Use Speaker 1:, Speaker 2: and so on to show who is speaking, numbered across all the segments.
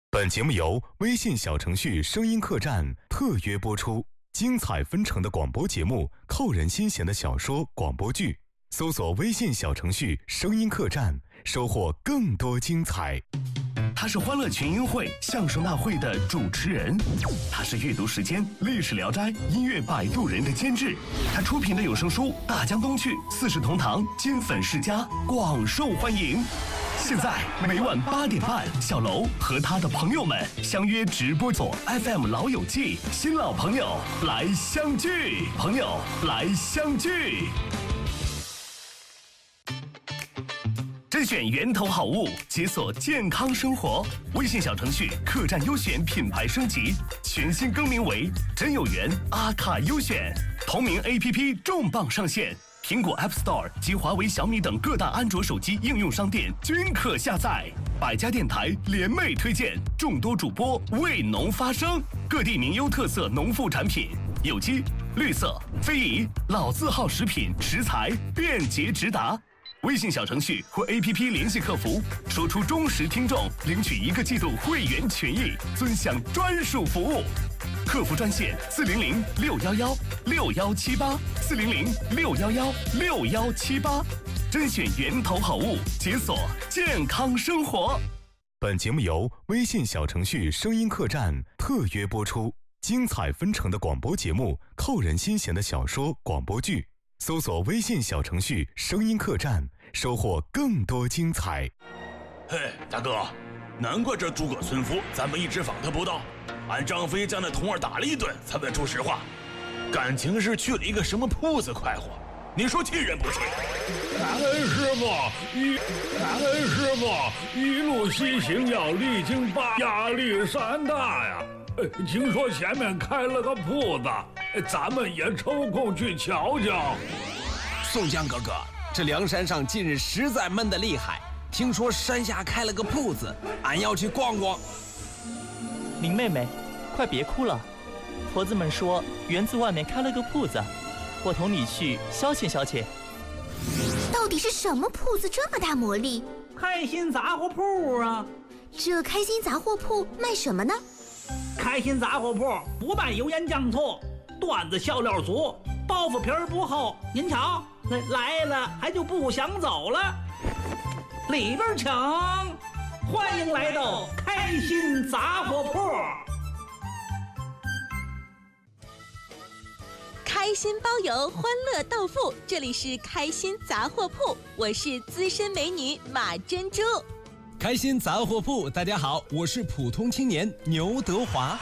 Speaker 1: 本节目由微信小程序声音客栈特约播出，精彩纷呈的广播节目，扣人心弦的小说、广播剧，搜索微信小程序声音客栈，收获更多精彩。
Speaker 2: 他是欢乐群英会相声大会的主持人，他是阅读时间历史聊斋音乐摆渡人的监制，他出品的有声书《大江东去》四世同堂金粉世家广受欢迎。现在每晚8点半，小楼和他的朋友们相约直播所 FM 老友记，新老朋友来相聚，朋友来相聚。甄选源头好物，解锁健康生活。微信小程序客栈优选品牌升级，全新更名为真有缘阿卡优选。同名 APP 重磅上线，苹果 App Store 及华为、小米等各大安卓手机应用商店均可下载。百家电台联袂推荐，众多主播为农发声，各地名优特色农副产品，有机、绿色、非遗、老字号食品食材便捷直达。微信小程序或 APP 联系客服，说出忠实听众，领取1个季度会员权益，尊享专属服务。客服专线400-611-6178，400-611-6178，甄选源头好物，解锁健康生活。
Speaker 1: 本节目由微信小程序声音客栈特约播出，精彩纷呈的广播节目，扣人心弦的小说、广播剧。搜索微信小程序声音客栈，收获更多精彩。
Speaker 3: 嘿，大哥，难怪这诸葛村夫咱们一直访他不到，俺张飞将那童儿打了一顿才问出实话，感情是去了一个什么铺子快活，你说气人不气？
Speaker 4: 感恩师傅，一路西行要历经压力山大呀。听说前面开了个铺子，咱们也抽空去瞧瞧。
Speaker 5: 宋江哥哥，这梁山上近日实在闷得厉害，听说山下开了个铺子，俺要去逛逛。
Speaker 6: 林妹妹，快别哭了，婆子们说园子外面开了个铺子，我同你去消遣消遣。
Speaker 7: 到底是什么铺子这么大魔力？
Speaker 8: 开心杂货铺啊！
Speaker 7: 这开心杂货铺卖什么呢？
Speaker 8: 开心杂货铺不卖油盐酱醋，段子笑料足，包袱皮儿不厚。您瞧，来了还就不想走了。里边请，欢迎来到开心杂货铺。
Speaker 9: 开心包邮，欢乐到付，这里是开心杂货铺，我是资深美女马珍珠。
Speaker 5: 开心杂货铺，大家好，我是普通青年牛德华。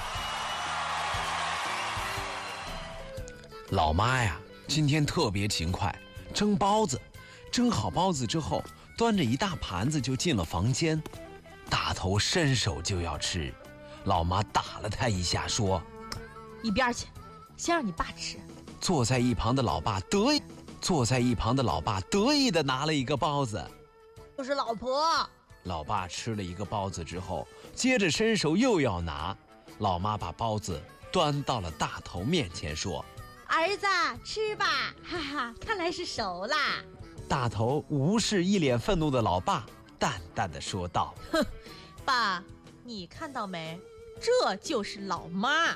Speaker 5: 老妈呀，今天特别勤快，蒸包子，蒸好包子之后，端着一大盘子就进了房间。大头伸手就要吃，老妈打了他一下，说：“
Speaker 10: 一边去，先让你爸吃。”
Speaker 5: 坐在一旁的老爸得意地拿了一个包子。
Speaker 10: 就是老婆。
Speaker 5: 老爸吃了一个包子之后，接着伸手又要拿，老妈把包子端到了大头面前，说：“
Speaker 10: 儿子，吃吧，哈哈，看来是熟啦。”
Speaker 5: 大头无视一脸愤怒的老爸，淡淡地说道：“
Speaker 10: 哼，爸，你看到没？这就是老妈。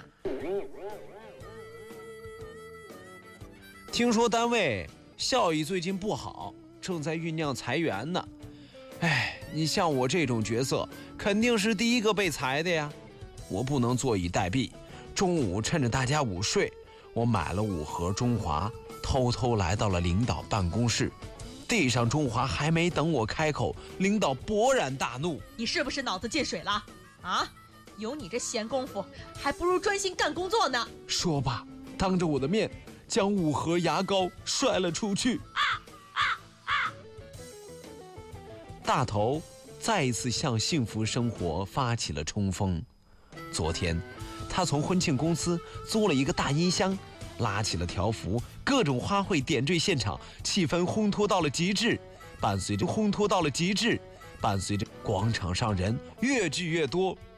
Speaker 5: 听说单位效益最近不好，正在酝酿裁员呢。哎，你像我这种角色，肯定是第一个被裁的呀。我不能坐以待毙，中午趁着大家午睡，我买了5盒中华，偷偷来到了领导办公室。递上中华还没等我开口，领导勃然大怒：“
Speaker 10: 你是不是脑子进水了？啊，有你这闲工夫，还不如专心干工作呢。”
Speaker 5: 说罢，当着我的面将5盒牙膏摔了出去。大头再一次向幸福生活发起了冲锋。昨天，他从婚庆公司租了一个大音箱，拉起了条幅，各种花卉点缀现场，气氛烘托到了极致。伴随着广场上人越聚越多，